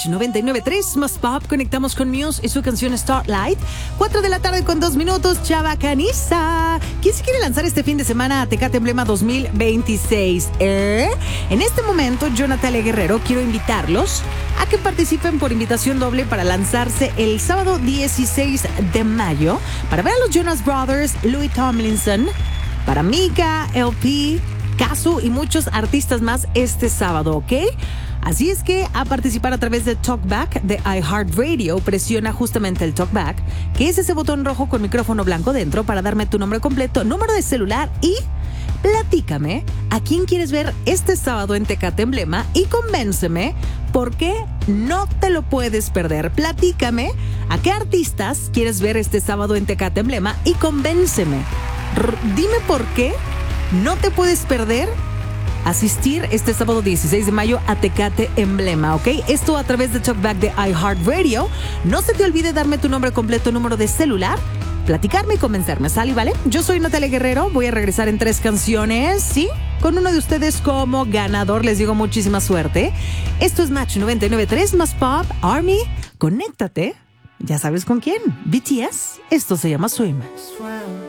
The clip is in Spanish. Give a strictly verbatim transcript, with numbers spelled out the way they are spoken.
noventa y nueve punto tres más pop. Conectamos con Muse y su canción Starlight. cuatro de la tarde con dos minutos. Chavacaniza. ¿Quién se quiere lanzar este fin de semana a Tecate Emblema dos mil veintiséis? ¿Eh? En este momento, yo, Natalia Guerrero, quiero invitarlos a que participen por invitación doble para lanzarse el sábado dieciséis de mayo para ver a los Jonas Brothers, Louis Tomlinson, para Mika, L P, Kazu y muchos artistas más este sábado, ¿ok? Así es que a participar a través de Talkback de iHeartRadio, presiona justamente el Talkback, que es ese botón rojo con micrófono blanco dentro, para darme tu nombre completo, número de celular y platícame a quién quieres ver este sábado en Tecate Emblema y convénceme por qué no te lo puedes perder. Platícame a qué artistas quieres ver este sábado en Tecate Emblema y convénceme. R- dime por qué no te puedes perder asistir este sábado dieciséis de mayo a Tecate Emblema, ¿ok? Esto a través de Talkback de iHeartRadio. No se te olvide darme tu nombre completo, número de celular, platicarme y convencerme, ¿sale? ¿Vale? Yo soy Natalia Guerrero, voy a regresar en tres canciones, ¿sí? Con uno de ustedes como ganador, les digo muchísima suerte. Esto es Match noventa y nueve punto tres más Pop Army. Conéctate, ya sabes con quién, B T S. Esto se llama Swim.